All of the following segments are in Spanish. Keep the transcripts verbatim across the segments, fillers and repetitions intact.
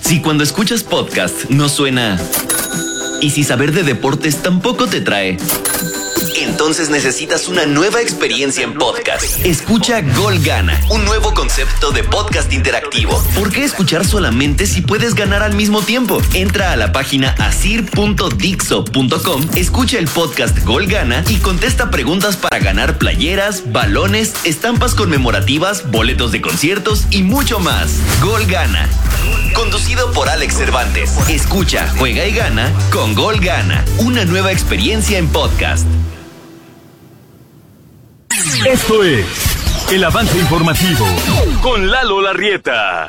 Si cuando escuchas podcast no suena... y si saber de deportes tampoco te trae... entonces necesitas una nueva experiencia en podcast. Escucha Gol Gana, un nuevo concepto de podcast interactivo. ¿Por qué escuchar solamente si puedes ganar al mismo tiempo? Entra a la página asir punto dixo punto com, escucha el podcast Gol Gana y contesta preguntas para ganar playeras, balones, estampas conmemorativas, boletos de conciertos y mucho más. Gol Gana, conducido por Alex Cervantes. Escucha, juega y gana con Gol Gana, una nueva experiencia en podcast. Esto es el avance informativo con Lalo Larrieta.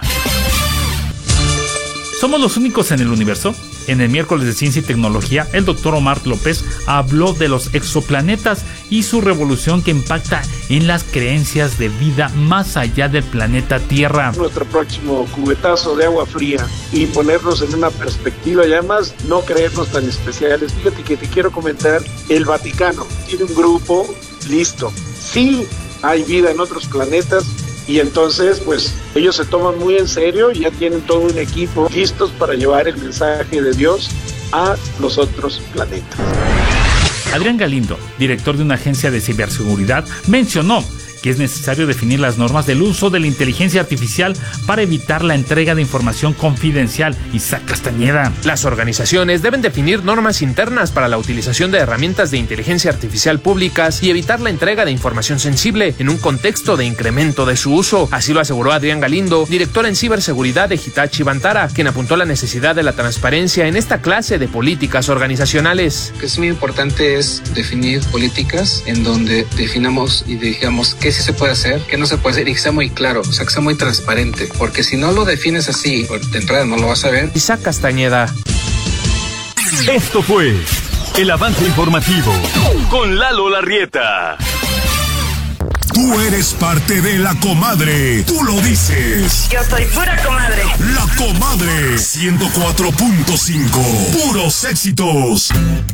¿Somos los únicos en el universo? En el miércoles de Ciencia y Tecnología, el doctor Omar López habló de los exoplanetas y su revolución que impacta en las creencias de vida más allá del planeta Tierra. Nuestro próximo cubetazo de agua fría y ponernos en una perspectiva y además no creernos tan especiales. Fíjate que te quiero comentar, el Vaticano tiene un grupo listo. Sí hay vida en otros planetas y entonces pues ellos se toman muy en serio y ya tienen todo un equipo listos para llevar el mensaje de Dios a los otros planetas. Adrián Galindo, director de una agencia de ciberseguridad, mencionó que es necesario definir las normas del uso de la inteligencia artificial para evitar la entrega de información confidencial. Isaac Castañeda. Las organizaciones deben definir normas internas para la utilización de herramientas de inteligencia artificial públicas y evitar la entrega de información sensible en un contexto de incremento de su uso. Así lo aseguró Adrián Galindo, director en ciberseguridad de Hitachi Vantara, quien apuntó la necesidad de la transparencia en esta clase de políticas organizacionales. Lo que es muy importante es definir políticas en donde definamos y digamos qué sí se puede hacer, qué no se puede hacer y que sea muy claro, o sea, que sea muy transparente, porque si no lo defines así, de entrada no lo vas a ver. Isaac Castañeda. Esto fue el avance informativo con Lalo Larrieta. Tú eres parte de La Comadre. Tú lo dices. Yo soy pura comadre. La Comadre. ciento cuatro punto cinco. Puros éxitos.